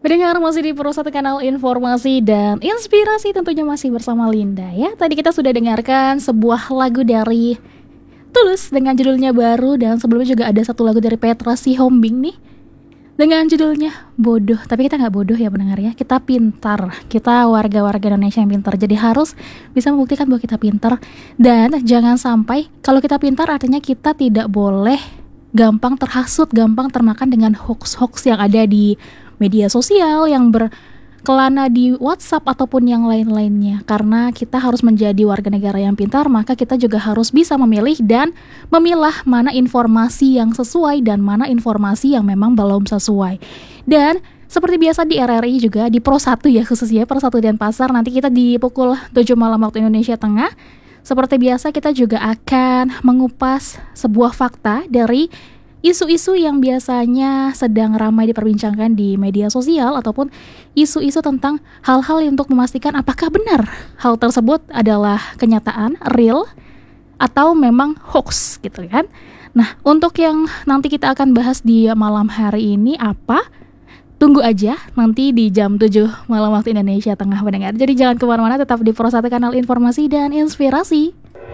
Mendengar masih di Pro 1 Kanal Informasi dan Inspirasi, tentunya masih bersama Linda ya. Tadi kita sudah dengarkan sebuah lagu dari Tulus dengan judulnya Baru, dan sebelumnya juga ada satu lagu dari Petra Sihombing nih dengan judulnya Bodoh. Tapi kita gak bodoh ya pendengar ya, kita pintar. Kita warga-warga Indonesia yang pintar, jadi harus bisa membuktikan bahwa kita pintar. Dan jangan sampai kalau kita pintar artinya kita tidak boleh gampang terhasut, gampang termakan dengan hoax-hoax yang ada di media sosial, yang berkelana di WhatsApp ataupun yang lain-lainnya. Karena kita harus menjadi warga negara yang pintar, maka kita juga harus bisa memilih dan memilah mana informasi yang sesuai dan mana informasi yang memang belum sesuai. Dan seperti biasa di RRI juga, di Pro 1 ya khususnya, Pro 1 Denpasar, nanti kita di pukul 7 malam waktu Indonesia Tengah. Seperti biasa kita juga akan mengupas sebuah fakta dari isu-isu yang biasanya sedang ramai diperbincangkan di media sosial, ataupun isu-isu tentang hal-hal yang untuk memastikan apakah benar hal tersebut adalah kenyataan, real, atau memang hoax gitu kan. Nah, untuk yang nanti kita akan bahas di malam hari ini apa? Tunggu aja nanti di jam 7 malam waktu Indonesia Tengah pendengar. Jadi jangan kemana-mana, tetap di Pro 1 Kanal Informasi dan Inspirasi.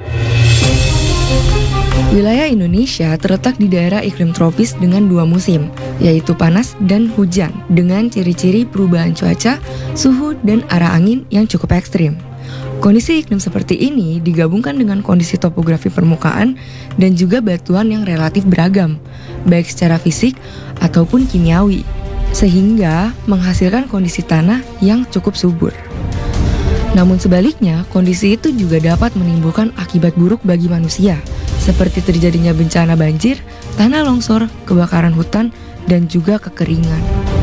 Wilayah Indonesia terletak di daerah iklim tropis dengan dua musim, yaitu panas dan hujan, dengan ciri-ciri perubahan cuaca, suhu, dan arah angin yang cukup ekstrim. Kondisi iklim seperti ini digabungkan dengan kondisi topografi permukaan dan juga batuan yang relatif beragam, baik secara fisik ataupun kimiawi, sehingga menghasilkan kondisi tanah yang cukup subur. Namun sebaliknya, kondisi itu juga dapat menimbulkan akibat buruk bagi manusia, seperti terjadinya bencana banjir, tanah longsor, kebakaran hutan, dan juga kekeringan.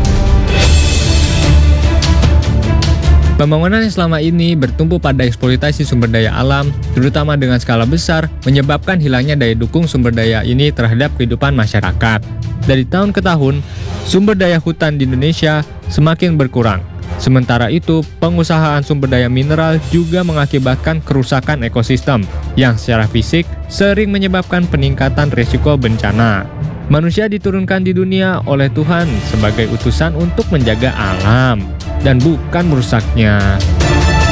Pembangunan yang selama ini bertumpu pada eksploitasi sumber daya alam, terutama dengan skala besar, menyebabkan hilangnya daya dukung sumber daya ini terhadap kehidupan masyarakat. Dari tahun ke tahun, sumber daya hutan di Indonesia semakin berkurang. Sementara itu, pengusahaan sumber daya mineral juga mengakibatkan kerusakan ekosistem yang secara fisik sering menyebabkan peningkatan risiko bencana. Manusia diturunkan di dunia oleh Tuhan sebagai utusan untuk menjaga alam dan bukan merusaknya.